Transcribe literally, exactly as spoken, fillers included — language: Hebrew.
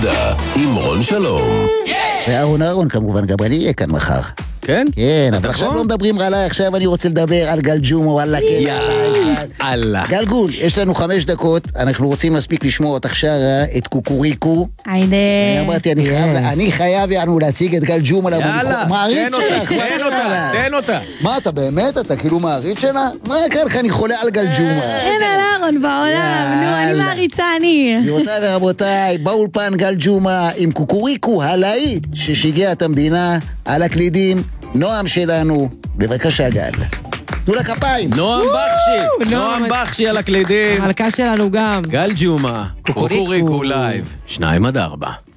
עם רון שלום. ואהרון אהרון כמובן, גם אני אהיה כאן מחר. כן? כן, אבל עכשיו לא מדברים עליי, עכשיו אני רוצה לדבר על גלג'ומו, וואלה, כן. יאללה. גלגול, יש לנו חמש דקות, אנחנו רוצים מספיק לשמוע אותך שרה, את קוקוריקו. היידה. אני אמרתי, אני חייב, אני חייב יענו להציג את גלג'ומו. יאללה, מעריץ תן אותה, שלך, תן אותה, תן אותה. מה, אתה באמת? אתה כאילו מעריץ שלה? מה קרה לך, אני חולה על גלג'ומו. אין על אהרון בעולם, נו, אני מעריצה אני. גבירותיי ורבותיי, באולפן גלג'ומה עם קוקוריקו הלהיט ששיגע את המדינה על הקלידים, נועם שלנו, בבקשה גל. תנו לה כפיים. נועם בחשי, נועם בחשי על הקלידים. המלכה שלנו גם. גלג'ומה, קוקוריקו לייב, שניים עד ארבע.